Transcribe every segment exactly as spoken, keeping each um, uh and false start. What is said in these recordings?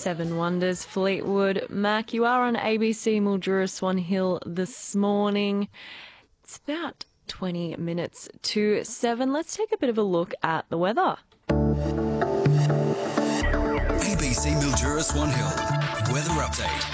Seven Wonders, Fleetwood Mac. You are on A B C Mildura Swan Hill this morning. It's about twenty minutes to seven. Let's take a bit of a look at the weather. A B C Mildura Swan Hill weather update.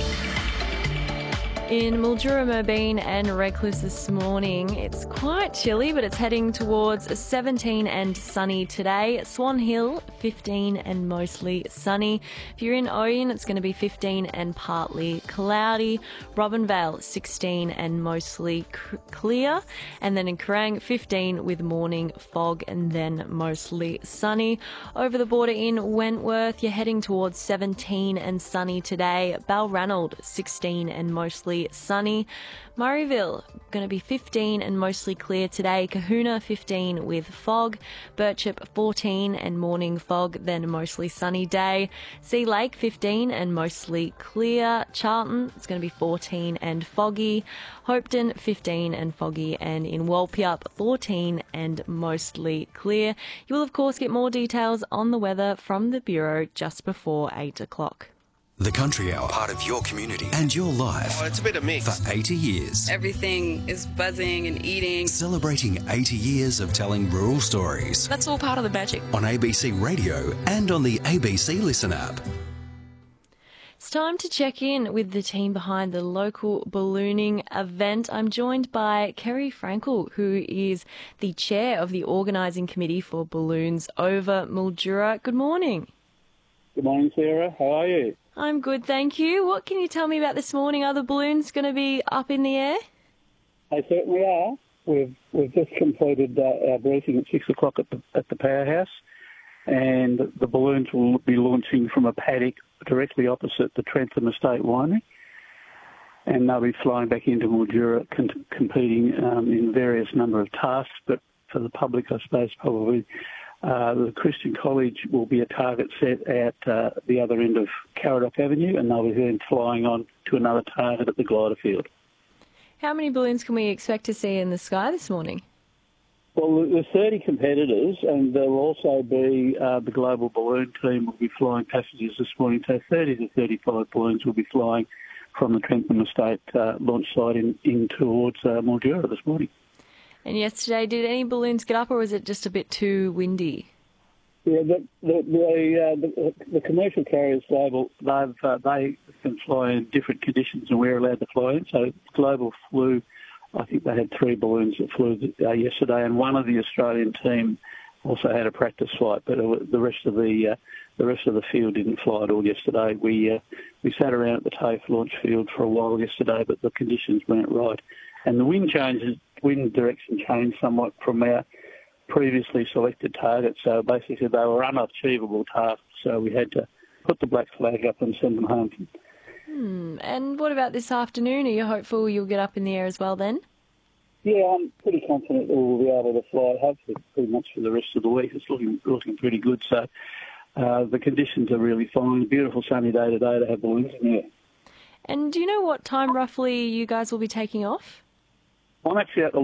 In Mildura, Moorabool and Redcliffe this morning, it's quite chilly, but it's heading towards seventeen and sunny today. Swan Hill, fifteen and mostly sunny. If you're in Oyen, it's going to be fifteen and partly cloudy. Robinvale, sixteen and mostly c- clear. And then in Kerrang, fifteen with morning fog and then mostly sunny. Over the border in Wentworth, you're heading towards seventeen and sunny today. Balranald, sixteen and mostly sunny. Murrayville, going to be fifteen and mostly clear today. Kahuna, fifteen with fog. Birchip, fourteen and morning fog, then mostly sunny day. Sea Lake, fifteen and mostly clear. Charlton, it's going to be fourteen and foggy. Hopetoun, fifteen and foggy. And in Walpyup, fourteen and mostly clear. You will, of course, get more details on the weather from the Bureau just before eight o'clock. The Country Hour, part of your community and your life. Oh, it's a bit of mix. For eighty years. Everything is buzzing and eating. Celebrating eighty years of telling rural stories. That's all part of the magic. On A B C Radio and on the A B C Listen app. It's time to check in with the team behind the local ballooning event. I'm joined by Kerry Frankel, who is the chair of the organising committee for Balloons Over Mildura. Good morning. Good morning, Sarah. How are you? I'm good, thank you. What can you tell me about this morning? Are the balloons going to be up in the air? They certainly are. We've we've just completed uh, our briefing at six o'clock at the at the powerhouse, and the balloons will be launching from a paddock directly opposite the Trentham Estate Winery, and they'll be flying back into Mildura, con- competing um, in various number of tasks. But for the public, I suppose probably. Uh, the Christian College will be a target set at uh, the other end of Caradoc Avenue, and they'll be then flying on to another target at the glider field. How many balloons can we expect to see in the sky this morning? Well, there's thirty competitors, and there'll also be uh, the global balloon team will be flying passengers this morning. So thirty to thirty-five balloons will be flying from the Trentham Estate uh, launch site in, in towards uh, Mildura this morning. And yesterday, did any balloons get up, or was it just a bit too windy? Yeah, the the the, uh, the, the commercial carriers global they've uh, they can fly in different conditions, and we're allowed to fly in. So Global flew. I think they had three balloons that flew uh, yesterday, and one of the Australian team also had a practice flight. But the rest of the uh, the rest of the field didn't fly at all yesterday. We uh, we sat around at the TAFE launch field for a while yesterday, but the conditions weren't right, and the wind changes. Wind direction changed somewhat from our previously selected targets. So basically they were unachievable tasks, so we had to put the black flag up and send them home. Hmm. And what about this afternoon? Are you hopeful you'll get up in the air as well then? Yeah, I'm pretty confident that we'll be able to fly, hopefully pretty much for the rest of the week. It's looking looking pretty good. So uh, the conditions are really fine. Beautiful sunny day today to have balloons in the air. And do you know what time roughly you guys will be taking off? I'm actually at the